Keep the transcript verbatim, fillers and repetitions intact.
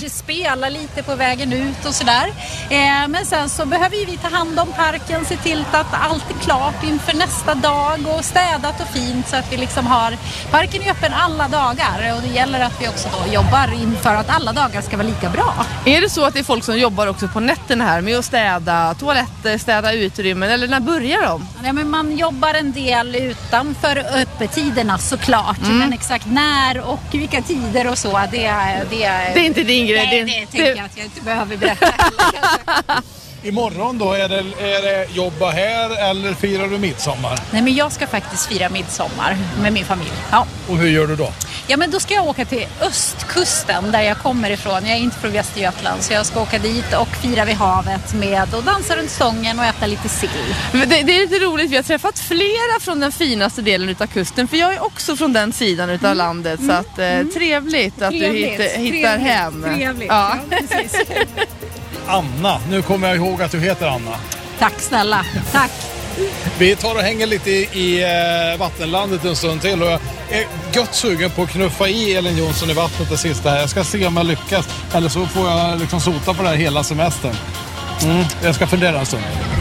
kanske spela lite på vägen ut och sådär. Eh, men sen så behöver ju vi ta hand om parken, se till att allt är klart inför nästa dag och städat och fint så att vi liksom har, parken är öppen alla dagar och det gäller att vi också då jobbar inför att alla dagar ska vara lika bra. Är det så att det är folk som jobbar också på nätterna här med att städa toaletter, städa utrymmen, eller när börjar de? Ja, men man jobbar en del utanför öppettiderna såklart, mm. men exakt när och vilka tider och så, det, det, det är inte din grej. Nej, det, det tänker jag att jag inte behöver berätta heller. Imorgon då, är det, är det jobba här eller firar du midsommar? Nej, men jag ska faktiskt fira midsommar med min familj. Ja. Och hur gör du då? Ja, men då ska jag åka till östkusten där jag kommer ifrån. Jag är inte från Västergötland, så jag ska åka dit och fira vid havet med och dansa runt stången och äta lite sill. Det, det är lite roligt, vi har träffat flera från den finaste delen utav kusten, för jag är också från den sidan utav mm. landet, så att, eh, mm. trevligt att trevligt. du hitt, hittar trevligt. hem. Trevligt, ja. Ja, precis. Anna, nu kommer jag ihåg att du heter Anna. Tack snälla, tack. Vi tar och hänger lite i, i eh, vattenlandet en stund till och jag är gött sugen på att knuffa i Elin Jonsson i vattnet det sista här. Jag ska se om jag lyckas, eller så får jag liksom sota på det här hela semestern. Mm, jag ska fundera en stund.